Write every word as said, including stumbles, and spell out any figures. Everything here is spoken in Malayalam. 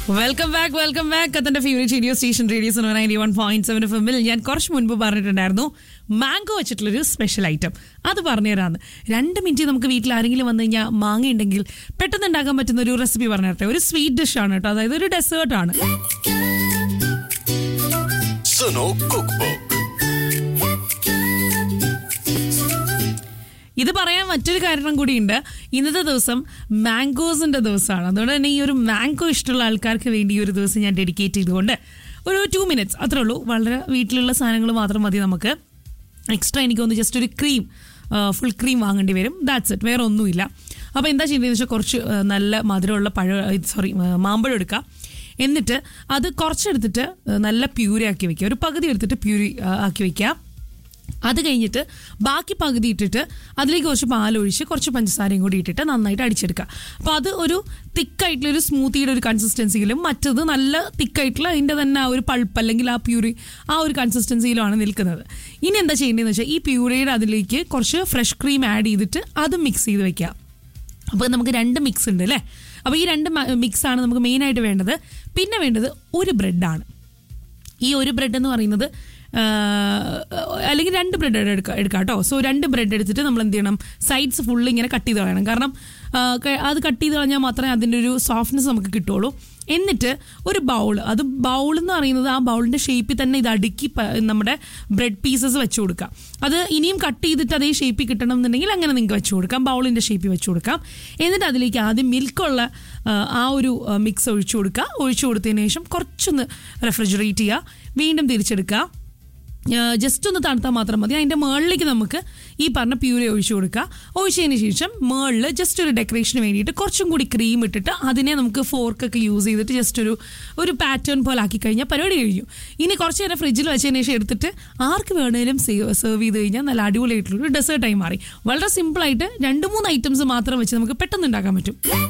വെൽക്കം ബാക്ക് വെൽക്കം ബാക്ക് അതിന്റെ favourite radio station radio ninety one point seven F എമ്മിൽ ഞാൻ കുറച്ച് മുൻപ് പറഞ്ഞിട്ടുണ്ടായിരുന്നു മാംഗോ വെച്ചിട്ടുള്ളൊരു സ്പെഷ്യൽ ഐറ്റം. അത് പറഞ്ഞുതരാന്ന്. രണ്ട് മിനിറ്റ് നമുക്ക് വീട്ടിൽ ആരെങ്കിലും വന്നു കഴിഞ്ഞാൽ മാങ്ങ ഉണ്ടെങ്കിൽ പെട്ടെന്ന് ഉണ്ടാക്കാൻ പറ്റുന്ന ഒരു റെസിപ്പി പറഞ്ഞു തരട്ടെ. ഒരു സ്വീറ്റ് ഡിഷ് ആണ് കേട്ടോ, അതായത് ഒരു ഡെസേർട്ട് ആണ്. ഇത് പറയാൻ മറ്റൊരു കാരണം കൂടിയുണ്ട്. ഇന്നത്തെ ദിവസം മാംഗോസിന്റെ ദിവസമാണ്. അതുകൊണ്ട് തന്നെ ഈ ഒരു മാംഗോ ഇഷ്ടമുള്ള ആൾക്കാർക്ക് വേണ്ടി ഈ ഒരു ദിവസം ഞാൻ ഡെഡിക്കേറ്റ് ചെയ്തുകൊണ്ട് ഒരു ടു മിനിറ്റ്സ് അത്രേ ഉള്ളൂ. വളരെ വീട്ടിലുള്ള സാധനങ്ങൾ മാത്രം മതി നമുക്ക്. എക്സ്ട്രാ എനിക്കൊന്ന് ജസ്റ്റ് ഒരു ക്രീം, ഫുൾ ക്രീം വാങ്ങേണ്ടി വരും. ദാറ്റ്സ് ഇറ്റ്, വേറെ ഒന്നുമില്ല. അപ്പോൾ എന്താ ചെയ്യുന്നതെന്ന് വെച്ചാൽ കുറച്ച് നല്ല മധുരമുള്ള പഴ സോറി മാമ്പഴം എടുക്കുക. എന്നിട്ട് അത് കുറച്ചെടുത്തിട്ട് നല്ല പ്യൂരി ആക്കി വയ്ക്കുക. ഒരു പകുതി എടുത്തിട്ട് പ്യൂരി ആക്കി വയ്ക്കുക. അത് കഴിഞ്ഞിട്ട് ബാക്കി പകുതി ഇട്ടിട്ട് അതിലേക്ക് കുറച്ച് പാലൊഴിച്ച് കുറച്ച് പഞ്ചസാരയും കൂടി ഇട്ടിട്ട് നന്നായിട്ട് അടിച്ചെടുക്കുക. അപ്പോൾ അത് ഒരു തിക്കായിട്ടുള്ള ഒരു സ്മൂത്തിയുടെ ഒരു കൺസിസ്റ്റൻസിയിലും മറ്റത് നല്ല തിക്കായിട്ടുള്ള അതിൻ്റെ തന്നെ ആ ഒരു പൾപ്പ് അല്ലെങ്കിൽ ആ പ്യൂരി ആ ഒരു കൺസിസ്റ്റൻസിയിലുമാണ് നിൽക്കുന്നത്. ഇനി എന്താ ചെയ്യേണ്ടതെന്ന് വെച്ചാൽ ഈ പ്യൂരിയുടെ അതിലേക്ക് കുറച്ച് ഫ്രഷ് ക്രീം ആഡ് ചെയ്തിട്ട് അത് മിക്സ് ചെയ്ത് വെക്കുക. അപ്പോൾ നമുക്ക് രണ്ട് മിക്സ് ഉണ്ട് അല്ലേ. അപ്പോൾ ഈ രണ്ട് മിക്സാണ് നമുക്ക് മെയിനായിട്ട് വേണ്ടത്. പിന്നെ വേണ്ടത് ഒരു ബ്രെഡാണ്. ഈ ഒരു ബ്രെഡ് എന്ന് പറയുന്നത് അല്ലെങ്കിൽ രണ്ട് ബ്രെഡ് എടുക്കാം എടുക്കാം കേട്ടോ. സോ രണ്ട് ബ്രെഡ് എടുത്തിട്ട് നമ്മൾ എന്ത് ചെയ്യണം, സൈഡ്സ് ഫുള്ള് ഇങ്ങനെ കട്ട് ചെയ്ത് കളയണം. കാരണം അത് കട്ട് ചെയ്ത് കളഞ്ഞാൽ മാത്രമേ അതിൻ്റെ ഒരു സോഫ്റ്റ്നെസ് നമുക്ക് കിട്ടുള്ളൂ. എന്നിട്ട് ഒരു ബൗൾ, അത് ബൗൾ എന്ന് പറയുന്നത് ആ ബൗളിൻ്റെ ഷേപ്പിൽ തന്നെ ഇത് അടുക്കി നമ്മുടെ ബ്രെഡ് പീസസ് വെച്ച് കൊടുക്കാം. അത് ഇനിയും കട്ട് ചെയ്തിട്ട് അതേ ഷേപ്പിൽ കിട്ടണം എന്നുണ്ടെങ്കിൽ അങ്ങനെ നിങ്ങൾക്ക് വെച്ച് കൊടുക്കാം, ബൗളിൻ്റെ ഷേപ്പിൽ വെച്ച് കൊടുക്കാം. എന്നിട്ട് അതിലേക്ക് ആദ്യം മിൽക്കുള്ള ആ ഒരു മിക്സ് ഒഴിച്ചു കൊടുക്കുക. ഒഴിച്ചു കൊടുത്തതിന് ശേഷം കുറച്ചൊന്ന് റെഫ്രിജറേറ്റ് ചെയ്യുക, വീണ്ടും തിരിച്ചെടുക്കുക. ജസ്റ്റ് ഒന്ന് തണുത്താൽ മാത്രം മതി. അതിൻ്റെ മുകളിലേക്ക് നമുക്ക് ഈ പറഞ്ഞ പ്യൂരി ഒഴിച്ചു കൊടുക്കുക. ഒഴിച്ചതിന് ശേഷം മുകളിൽ ജസ്റ്റ് ഒരു ഡെക്കറേഷന് വേണ്ടിയിട്ട് കുറച്ചും കൂടി ക്രീം ഇട്ടിട്ട് അതിനെ നമുക്ക് ഫോർക്കൊക്കെ യൂസ് ചെയ്തിട്ട് ജസ്റ്റ് ഒരു ഒരു പാറ്റേൺ പോലെ ആക്കി കഴിഞ്ഞാൽ പരിപാടി കഴിഞ്ഞു. ഇനി കുറച്ച് നേരം ഫ്രിഡ്ജിൽ വെച്ചതിന് ശേഷം എടുത്തിട്ട് ആർക്ക് വേണേലും സെർവ് ചെയ്ത് കഴിഞ്ഞാൽ നല്ല അടിപൊളിയായിട്ടുള്ളൊരു ഡെസേർട്ടായി മാറി. വളരെ സിമ്പിളായിട്ട് രണ്ട് മൂന്ന് ഐറ്റംസ് മാത്രം വെച്ച് നമുക്ക് പെട്ടെന്ന് ഉണ്ടാക്കാൻ പറ്റും.